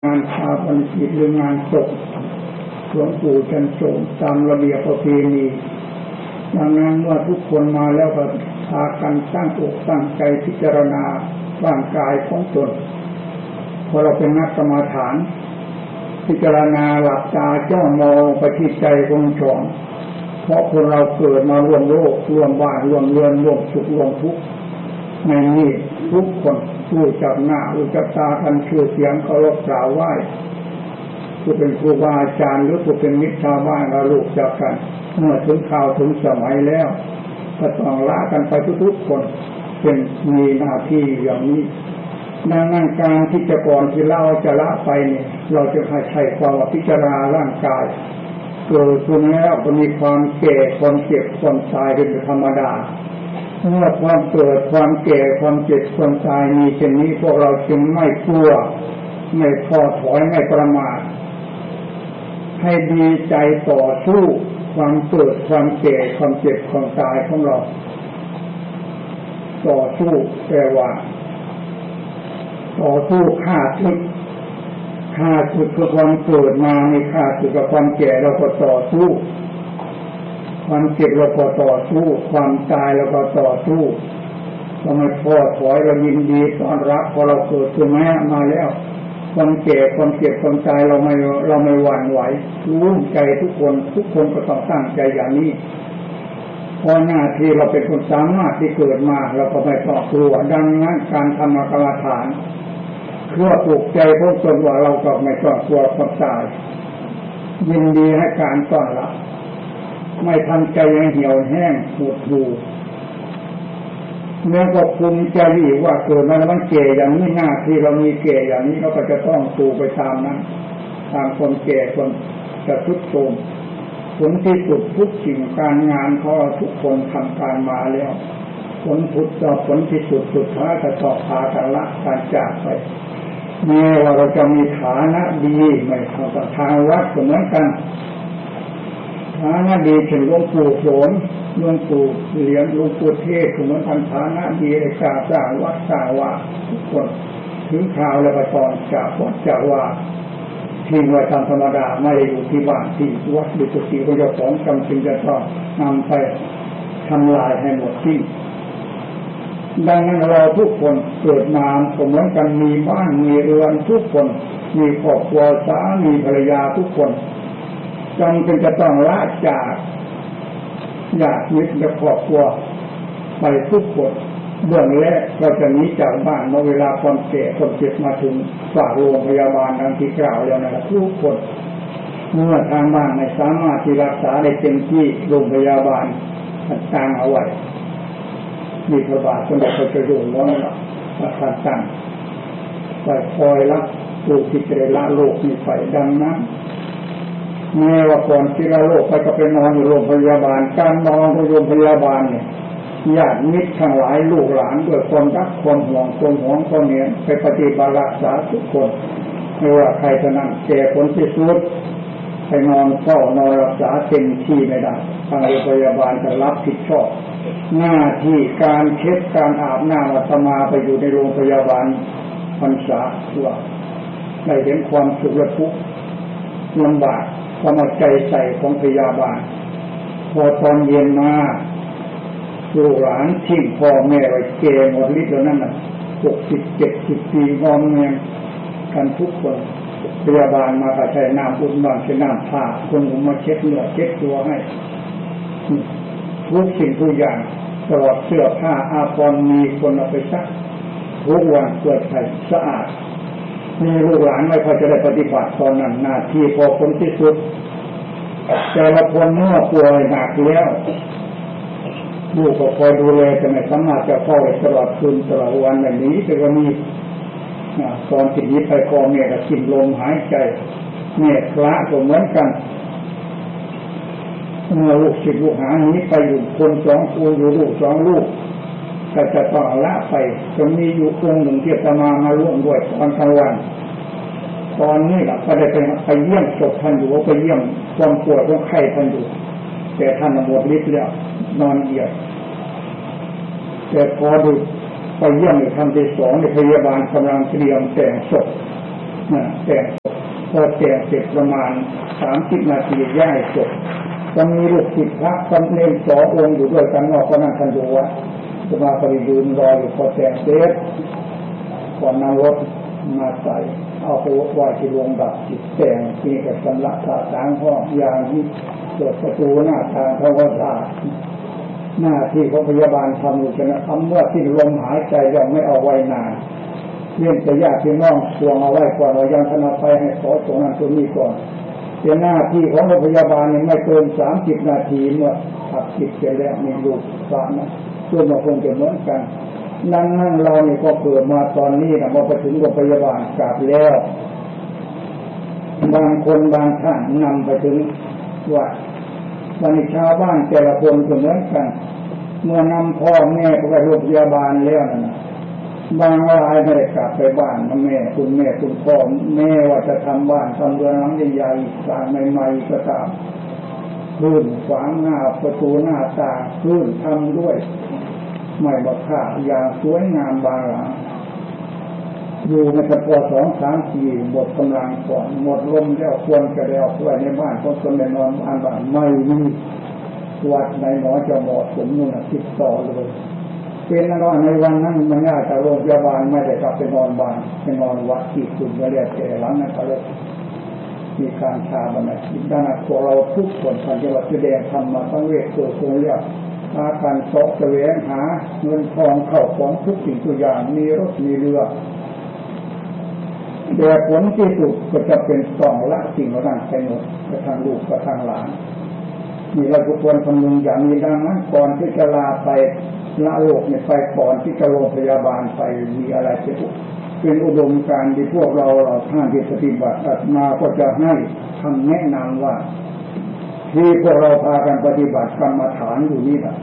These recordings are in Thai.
านชาปนกิจหรืองานศพหลวงปู่จันโสมตามระเบียบประเพณีดังนั้นเมื่อทุกคนมาแล้วก็พากันตั้งอกตั้งใจพิจารณาร่างกายของตนพอเราเป็นนักกรรมฐานพิจารณาหลับตาจ้องมองไปที่ใจของตนเพราะคนเราเกิดมาร่วมโลกร่วมบ้านร่วมเรือนร่วมสุขร่วมทุกข์ในนี้ทุกคนรู้จักหน้ารู้จักตากันชื่อเสียงเคารพกราบไหว้ผู้เป็นครูบาอาจารย์หรือผู้เป็นมิตรชาวบ้านเรารู้จักกันเมื่อถึงข่าวถึงสมัยแล้วก็ต้องละกันไปทุกๆคนเป็นมีหน้าที่อย่างนี้ดังนั้นการที่จะก่อนที่เราจะละไปเนี่ยเราจะให้ใช้ความพิจารณาร่างกายเกิดขึ้นแล้วก็มีความแก่ความเจ็บความตายเป็นธรรมดาเมื่อความเกิดความแก่ความเจ็บความตายมีเช่นนี้พวกเราจึงไม่กลัวไม่ท้อถอยไม่ประมาทให้ดีใจต่อสู้ความเกิดความแก่ความเจ็บความตายของเราต่อสู้แปลว่าต่อสู้ฆ่าศึกคือความเกิดมาในฆ่าศึกกับความแก่เราก็ต่อสู้ความเจ็บเราก็ต่อสู้ความตายเราก็ต่อสู้เราไม่ท้อถอยเรายินดีต้อนรับพอเราเกิดขึ้นมาแล้วความแก่ความเจ็บความตายเราไม่หวั่นไหวรู้ใจทุกคนก็ต้องตั้งใจอย่างนี้เพราะหน้าที่เราเป็นคนสามารถที่เกิดมาเราก็ไม่ต้องกลัวดังนั้นการทำกรรมฐานเพื่อปลุกใจพวกตนว่าเราก็ไม่ต้องกลัวความตายยินดีให้การต้อนรับไม่ทำใจให้เหี่ยวแห้งหดหู่เมื่อก็ภูมิใจว่าเกิดมาแล้วมันแก่อย่างนี้หน้าที่เรามีแก่อย่างนี้เราก็จะต้องสู้ไปตามนั้นตามคนแก่คนจะทุกข์โทรมผลที่สุดทุกสิ่งการงานเขาทุกคนทำการมาแล้วผลที่สุดสุดท้ายจะต้องพากันละการจากไปแม้ว่าเราจะมีฐานะดีไม่เท่ากับทางวัดก็เหมือนกันฐานะดีเช่นหลวงปู่โสมหลวงปู่เหรียญหลวงปู่เทศก็เหมือนกันฐานะดีไอ้สร้างวัดสร้างว่าทุกคนถึงข่าวแล้วก็ตอนจากวัดจากว่าทิ้งไว้ตามธรรมดาไม่ได้อยู่ที่บ้านที่วัดหรือกุฏิของเจ้าของจำเป็นจะต้องนำไปทำลายให้หมดที่ดังนั้นเราทุกคนเกิดมาเหมือนกันมีบ้านมีเรือนทุกคนมีครอบครัวสามีภรรยาทุกคนจำเป็นจะต้องละจากญาติมิตรและครอบครัวไปทุกคนเบื้องแรกเราจะหนีจากบ้านเมื่อเวลาความแก่ความเจ็บมาถึงฝากโรงพยาบาลดังที่กล่าวแล้วนะครับทุกคนเมื่อทางบ้านไม่สามารถที่รักษาได้เต็มที่โรงพยาบาลตั้งเอาไว้มีพระบาทสมเด็จพระเจ้าอยู่หัวท่านตั้งไปคอยรับผู้ที่จะได้ละโลกนี้ไปดังนั้นแม้ว่าก่อนที่ละโลกไปก็ไปนอนอยู่โรงพยาบาลการนอนในโรงพยาบาลเนี่ยญาติมิตรทั้งหลายลูกหลานด้วยความรักความห่วงความเหนียวไปปฏิบัติรักษาทุกคนไม่ว่าใครจะนั่งแก่คนที่สุดไปนอนเฝ้านอนรักษาเต็มที่ไม่ได้ทางโรงพยาบาลจะรับผิดชอบหน้าที่การเช็ดการอาบน้ำอาตมาไปอยู่ในโรงพยาบาลพรรษาทั่วได้เห็นความสุขและทุกข์ลำบากความเอาใจใส่ของพยาบาลพอตอนเย็นมาลูกหลานทิ้งพ่อแม่ไว้แก่หมดฤทธิ์แล้วนั่นน่ะ60-70 ปีงอมเงียกันทุกคนพยาบาลมาก็ใช้น้ำอุ่นบ้างใช้น้ำผ้าคนผมมาเช็ดเนื้อเช็ดตัวให้ทุกสิ่งทุกอย่างตลอดเสื้อผ้าอาภรณ์มีคนเอาไปซักทุกวันเปิดใส่สะอาดมีลูกหลานไม่พอจะได้ปฏิบัติตอนนั้นหน้าที่พอคนที่สุดแต่ละคนเมื่อป่วยหนักแล้วลูกก็คอยดูแลแต่ไม่สามารถจะเฝ้าตลอดคืนตลอดวันแบบนี้แต่ก็มีตอนที่นี้ไปคอแม่ก็กินลมหายใจแม่พระก็เหมือนกันเมื่อลูกศิษย์ลูกหานี้ไปอยู่คน2คนอยู่ลูก2ลูกก็จะต้องละไปจะมีอยู่องค์หนึ่งที่จะมาร่วมด้วยตอนกลางวันตอนนี้ล่ะก็ได้ไปเยี่ยมศพท่านอยู่ไปเยี่ยมความป่วยของไข้ท่านอยู่แต่ท่านหมดฤทธิ์แล้วนอนเหยียดแต่พอดูไปเยี่ยมในคำที่2ในพยาบาลกำลังเตรียมแต่งศพแต่งพอแต่งเสร็จประมาณ30 นาทีย้ายศพจะมีลูกศิษย์พระสำเร็จ2 องค์อยู่ด้วยกันนอกก็นั่งกันดูว่าจะมาปฏิยืนรออยู่พอแต่งเสร็จก่อนนำรถมาใส่เอาไปไว้ที่โรงดับจิตแต่งที่กับสำลักสาสางห้องยางที่เปิดประตูหน้าทางเขาก็สาหน้าที่ของพยาบาลทำอยู่ฉะนั้นเมื่อที่ลมหายใจยังไม่เอาไว้นานเรื่องจะญาติพี่น้องทวงเอาไว้ก่อนเรายังธนาไปให้ขอตรงนั้นตรงนี้ก่อนเป็นหน้าที่ของโรงพยาบาลนี่ไม่เกิน30 นาทีเมื่อขับจิตเสร็จแล้วมีลูกพระนะส่วนบางคนจะเหมือนกันนั่งเรานี่ก็เกิดมาตอนนี้นะมาไปถึงโรงพยาบาลกลับแล้วบางคนบางท่านนำไปถึงวัดวันนี้ชาวบ้านแต่ละคนก็เหมือนกันเมื่อนำพ่อแม่ไปโรงพยาบาลแล้วนะบางรายไม่ได้กลับไปบ้านแม่คุณพ่อแม่ว่าจะทำบ้านทำเรือนหลังใหญ่ๆสร้างใหม่ๆก็ตามพื้นฝาหน้าประตูหน้าต่างพื้นทำด้วยไม่บักค่าอย่างสวยงามบางหลังอยู่ในกระป๋อ2-3 ปีหมดกำลังก่อนหมดลมแล้วควรจะแล้วไว้ในบ้านเพราะคนในนอนบ้านไม่มีวัดในหมอจะเหมาะสมนู่นติดต่อเลยเป็นแล้วในวันนั้นมันง่ายแต่โรงพยาบาลไม่ได้กลับไปนอนบ้านไปนอนวัดที่คุณก็เรียกแต่หลังนั้นก็เลยมีการชาบันไดดังนั้นพวกเราทุกคนท่านจะว่าแสดงธรรมมาตั้งเวทตัวคงเรียกอาการเสาะแสวงหาเงินทองเข้าของทุกสิ่งทุกอย่างมีรถมีเรือแต่ผลที่สุดก็จะเป็น2 ละสิ่งเหล่านั้นไปหมดกระทั่งลูกกระทั่งหลานมีเราทุกคนคำนึงอย่างนี้ดังนั้นก่อนที่จะลาไปละโลกเนี่ยไปก่อนที่จะโรงพยาบาลไปมีอะไรเป็นอุดมการณ์ที่พวกเราท่านที่ปฏิบัติมาก็จะให้คำแนะนำว่าที่พวกเราพากันปฏิบัติกรรมฐานอยู่นี่แหละ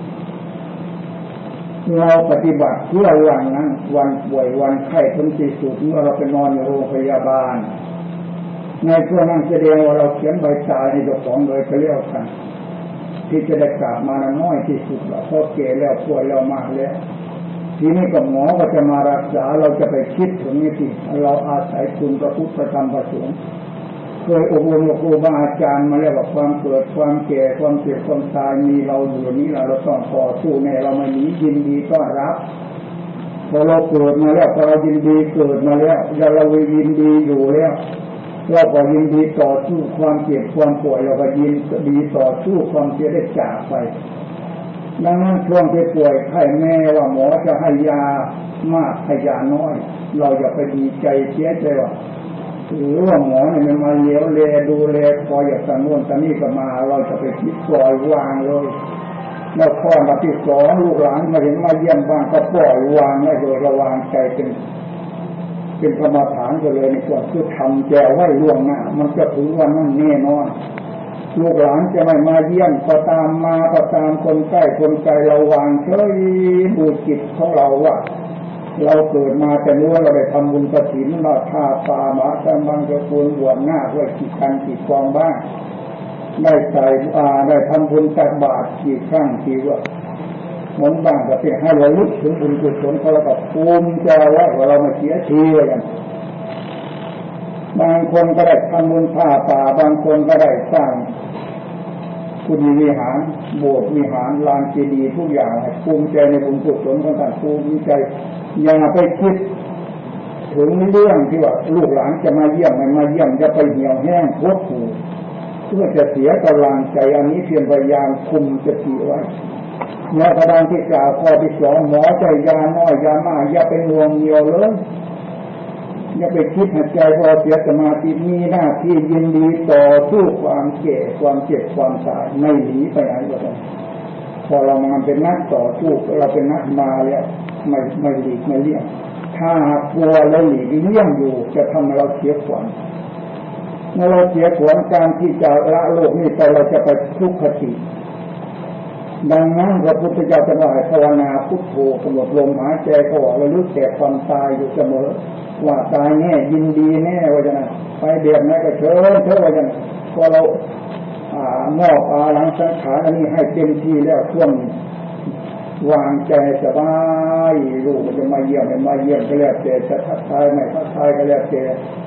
เราปฏิบัติเพื่อวันนั้นวันป่วยวันไข้ถึงที่สุดเมื่อเราไปนอนอยู่โรงพยาบาลในช่วงนั้นแสดงว่าเราเขียนใบตายในเจ้าของเลยก็เรียกกันที่จะได้กลับมาน้อยที่สุดเพราะเกศแล้วป่วยแล้วมากแล้วทีนี้กับหมอก็จะมารักษาเราจะไปคิดถึงนี่ที่เราอาศัยคุณพระพุทธพระธรรมพระสงฆ์เคยอบรมครูบาอาจารย์มาแล้วว่าความเกิดความแก่ความเจ็บความตายมีเราอยู่นี้เราต้องต่อสู้แน่เราไม่หนียินดีต้อนรับพอเราเกิดมาแล้วพอเรายินดีเกิดมาแล้วเรายินดีอยู่แล้วเราก็ยินดีต่อสู้ความเจ็บความป่วยเราก็ยินดีต่อสู้ความเจ็บได้จากไปดังนั้นช่วงที่ป่วยไข้แม่ว่าหมอจะให้ยามากให้ยาน้อยเราอย่าไปดีใจเสียใจว่าหรือว่าหมอเนี่ยมันมาเลี้ยวแลดูแลคอยอย่างตันนู่นตันนี่ก็มาเราจะไปคิดปล่อยวางเลยแล้วข้อมาที่2ลูกหลานมาเห็นมาเยี่ยมบ้างก็ปล่อยวางได้โดยระวางใจเป็นกรรมฐานไปเลยในส่วนคือทำแจวไว้ล่วงหน้ามันจะถึงวันนั้นแน่นอนลูกหลานจะไม่มาเยี่ยมก็ตามมาก็ตามคนใกล้คนไกลเราวางเฉยดูจิตของเราว่าเราเกิดมาแต่รู้ว่าเราได้ทำบุญกฐินเราทาป่าหมาสมังกระปุนบวชหน้าด้วยกี่กันกี่กองบ้างได้ใส่ได้ทำบุญตักบาตรกี่ครั้งกี่ว่าหมุนบ้างก็เพื่อให้เราลึกถึงบุญกุศลเขาแล้วก็ภูมิใจว่าเราไม่เสียทีเลยกันบางคนก็ได้ทำบุญผ้าป่าบางคนก็ได้สร้างคุณวิหารโบสถ์วิหารลานเจดีย์ทุกอย่างภูมิใจในบุญกุศลของท่านภูมิใจอย่าไปคิดถึงเรื่องที่ว่าลูกหลานจะมาเยี่ยมไม่มาเยี่ยมจะไปเหี่ยวแห้งพวกผูเพื่อจะเสียกำลังใจอันนี้เพียงพยายามคุมสติไว้เมื่อกระดังที่กล่าวข้อที่2หมอใจยาน้อยยามากอย่าไปงวงเงียวเลยอย่าไปคิดหัดใจพอเสียสมาธิมีหน้าที่ยินดีต่อสู้ความแก่ความเจ็บความตายไม่หนีไปไหนก็ได้พอเรามาเป็นนักต่อสู้เราเป็นนักมาแล้วไม่หลีกไม่เลี่ยงถ้ากลัวแล้วหลีกเลี่ยงอยู่จะทำให้เราเสียขวัญเมื่อเราเสียขวัญการที่จะละโลกนี้ไปเราจะไปทุกขติดังนั้นพระพุทธเจ้าจะว่าภาวนาพุทโธกำหนดลมหายใจเข้าออกระลึกแต่ความตายอยู่เสมอว่าตายแน่ยินดีแน่ว่าจะนั้นไปเบียดไหนก็เชิญว่าจะนั้นพอเรามอบหลังสังขารอันนี้ให้เต็มที่แล้วช่วงวางใจสบายลูกจะมาเยี่ยมไม่มาเยี่ยมก็แล้วแต่จะทักทายไม่ทักทายก็แล้วแต่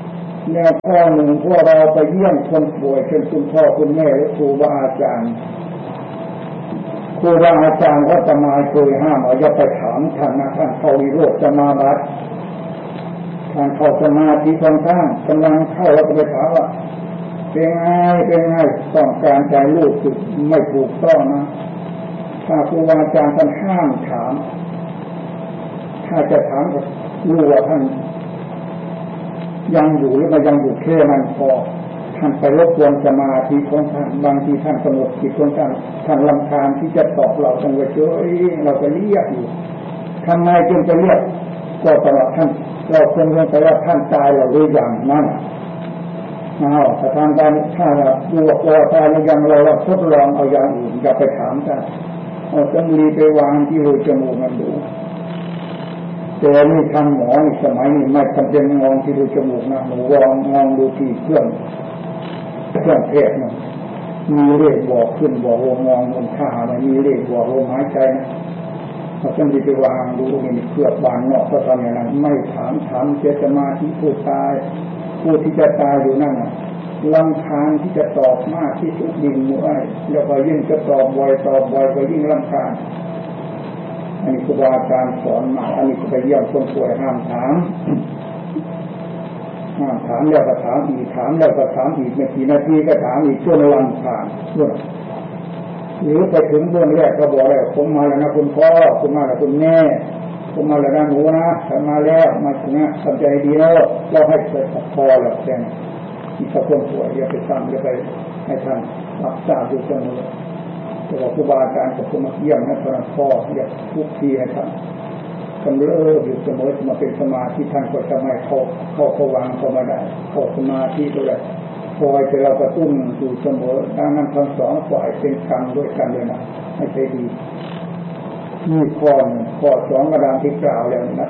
แนวข้อหนึ่งพวกเราไปเยี่ยมคนป่วยเช่นคุณพ่อคุณแม่หรือครูบาอาจารย์ครูบาอาจารย์ก็จะมาเคยห้ามอย่าไปถามท่านนะท่านเข้าวิโรจน์สมาบัติท่านเข้าสมาธิค่อนข้างกำลังเข้าแล้วก็ไปถามว่าเป็นไงต้องการใจรู้สึกไม่ถูกต้องนะถ้าครูบาอาจารย์ท่านห้ามถามถ้าจะถามก็รู้ว่าท่านยังอยู่หรือไม่ยังอยู่แค่นั้นพอท่านไปรบกวนสมาธิของท่านบางทีท่านกำหนดจิตของท่านรำคาญที่จะตอบเราจังว่าเฉยเราจะเรียกอยู่ทำไมจึงจะเรียกก็ตลอดท่านเราควรจะว่าท่านตายเราหรือยังนั่นถ้าทางการถ้าดูว่าตายหรือยังเราทดลองเอาอย่างอื่นอย่าไปถามท่านเอาสำลีไปวางที่รูจมูกมันดูแต่นี่ทางหมอในสมัยนี้ไม่จำเป็นมองที่รูจมูกนะหนูมองดูที่เครื่องเพศนะมีเลขบอกขึ้นบอกลงมองบนขาอะไรมีเลขบอกลมหายใจนะเราต้องไปวางดูมีเครือบานเนาะก็ทำอย่างนั้นไม่ถามเจตมาที่ผู้ตายผู้ที่จะตายอยู่นั่นลำคาญที่จะตอบมากที่สุดยิ่งมั่วแล้วก็ยิ่งจะตอบบ่อยก็ยิ่งลำคาญอันนี้ครูบาอาจารย์สอนมาอันนี้ก็ไปเยี่ยมคนป่วยห้ามถามแล้วก็ถามอีกไม่กี่นาทีก็ถามอีกช่วงลำคาญหรือไปถึงเบื้องแรกก็บอกแล้วผมมาแล้วนะคุณพ่อผมมาแล้วคุณแม่ผมมาแล้วนะหนูนะฉันมาแล้วมาถึงนะทำใจดีแล้วเราให้เสร็จพอแล้วแค่นี้ที่เขาคนป่วยอย่าไปซ้ำอย่าไปให้ท่านรักษาดูเสมอแต่ว่าครูบาอาจารย์ก็มาเยี่ยมให้ท่านพ่ออย่าทุกทีให้ท่านกำเริบอยู่เสมอมาเป็นสมาธิท่านก็จะไม่เข้าวางเข้ามาได้เข้าสมาธิด้วยคอยจะเรากระตุ้นอยู่เสมอดังนั้นทั้งสองฝ่ายเป็นกรรมด้วยกันเลยนะไม่ใช่ดีนี่ข้อหนึ่งข้อสองกระดานที่กล่าวแล้วนะ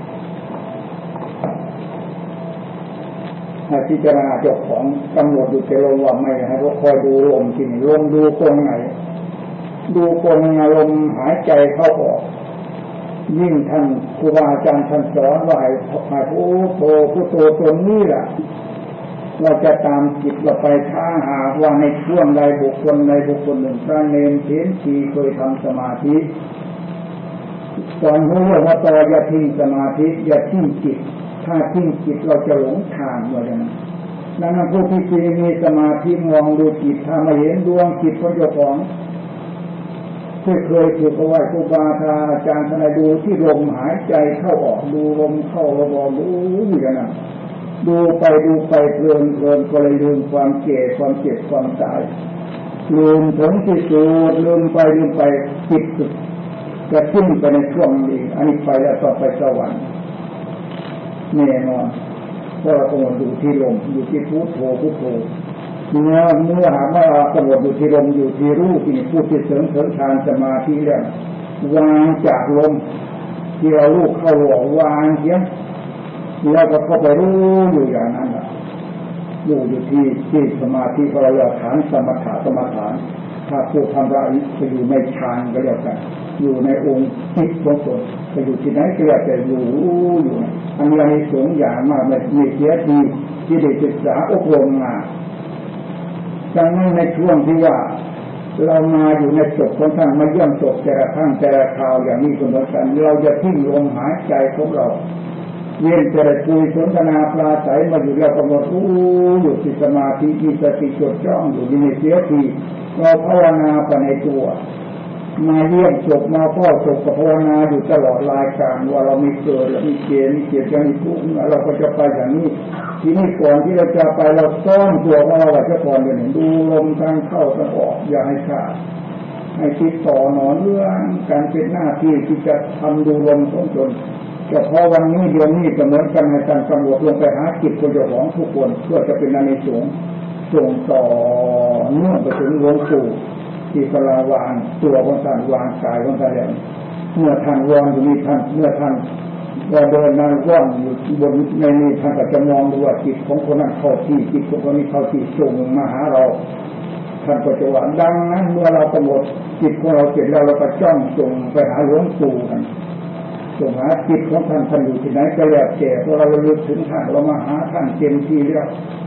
ให้พิจารณาเจ้าของกำหนดอยู่แต่ลมว่าไม่ให้เราคอยดูลมที่นี่ลมดูตรงไหนดูตรงลมหายใจเข้าออกยิ่งท่านครูบาอาจารย์ท่านสอนว่าให้พุทโธตรงนี้แหละเราจะตามจิตเราไปท้าหาว่าในช่วงใดบุคคลหนึ่งพระเนรเถรชีเคยทำสมาธิสอนให้รู้ว่าต่ออย่าทิ้งสมาธิอย่าทิ้งจิตถ้าทิ้งจิตเราจะหลงทางว่าอย่างนั้นดังนั้นผู้ที่มีสมาธิมองดูจิตถ้าไม่เห็นดวงจิตของเจ้าของที่เคยฝึกเอาไว้ครูบาอาจารย์ท่านดูที่ลมหายใจเข้าออกดูลมเข้าลมออกดูอย่างนั้นดูไปเพลินก็เลยลืมความแก่ความเจ็บความตายลืมผลที่สุดลืมไปจิตจะขึ้นไปในช่วงนี้อันนี้ไปแล้วต่อไปสวรรค์แน่นอนเพราะเรากำหนดอยู่ที่ลมอยู่ที่พุทโธเมื่อหากว่าเรากำหนดอยู่ที่ลมอยู่ที่รู้ที่พูดที่เสริมฌานสมาธิแล้ววางจากลมที่เรารู้เข้าออกวางเสียแล้วก็เข้าไปรู้อยู่อย่างนั้นอยู่ที่สมาธิเราเรียกฐานสมถะถ้าผู้ทำราจะอยู่ในฌานก็เรียกกันอยู่ในองค์จิตของตนจะอยู่ที่ไหนก็เรียกแต่อยู่อันนี้สูงอย่างมากไม่เสียทีที่ได้ศึกษาอบรมมาดังนั้นในช่วงที่ว่าเรามาอยู่ในศพของท่านมาเยี่ยมศพแต่ละครั้งแต่ละคราวอย่างนี้ก็เหมือนกันเราจะทิ้งลมหายใจของเราเวียนแต่คุยสนทนาปราศัยมาอยู่เรากำหนดอยู่ที่สมาธิมีสติจดจ้องอยู่ในเสียทีเราภาวนาไปในตัวมาเยี่ยมศพมาเฝ้าศพภาวนาอยู่ตลอดรายการว่าเรามีเกิดมีเจ็บมีทุกข์เราก็จะไปอย่างนี้ทีนี้ก่อนที่เราจะไปเราซ่อนตัวของเราไว้ซะก่อนเดี๋ยวดูลมทางเข้าทางออกอย่าให้ขาดให้คิดต่อหนอนเรื่องการเป็นหน้าที่ที่จะทำดูลมของตนเฉพาะวันนี้เดือนนี้ก็เหมือนกันในการกำหนดลงไปหาจิตของเจ้าของทุกคนเพื่อจะเป็นอานิสงส์ส่งต่อเนื่องไปถึงหลวงปู่ที่กำลังวางตัวของท่านวางกายของท่านแล้วเมื่อท่านวางอยู่นี่ท่านเมื่อท่านเราเดินนั่งว่างอยู่บนในนี้ท่านก็จะมองดูว่าจิตของคนนั้นเข้าที่จิตของคนนี้เข้าที่ส่งมาหาเราท่านก็จะว่าดังนั้นเมื่อเรากำหนดจิตของเราเสร็จแล้วเราก็จ้องส่งไปหาหลวงปู่กันส่งหาจิตของท่านอยู่ที่ไหนก็แล้วแต่พอเราระลึกถึงท่านเรามาหาท่านเต็มที่แล้ว